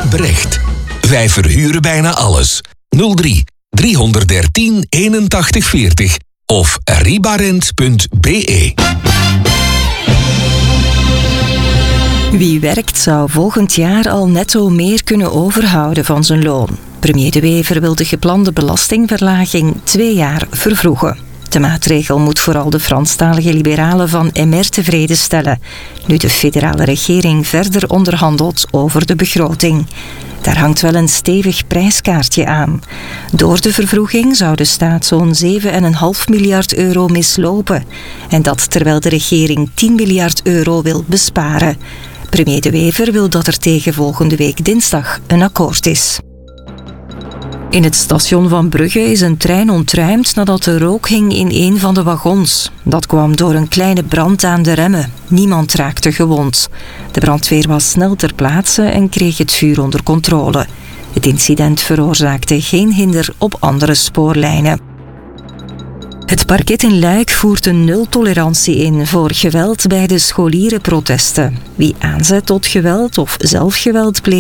Brecht. Wij verhuren bijna alles. 03 313 81 40 of ribarent.be. Wie werkt zou volgend jaar al netto meer kunnen overhouden van zijn loon. Premier De Wever wil de geplande belastingverlaging 2 jaar vervroegen. De maatregel moet vooral de Franstalige liberalen van MR tevreden stellen, nu de federale regering verder onderhandelt over de begroting. Daar hangt wel een stevig prijskaartje aan. Door de vervroeging zou de staat zo'n 7,5 miljard euro mislopen. En dat terwijl de regering 10 miljard euro wil besparen. Premier De Wever wil dat er tegen volgende week dinsdag een akkoord is. In het station van Brugge is een trein ontruimd nadat er rook hing in een van de wagons. Dat kwam door een kleine brand aan de remmen. Niemand raakte gewond. De brandweer was snel ter plaatse en kreeg het vuur onder controle. Het incident veroorzaakte geen hinder op andere spoorlijnen. Het parket in Luik voert een nultolerantie in voor geweld bij de scholierenprotesten. Wie aanzet tot geweld of zelf geweld pleegt,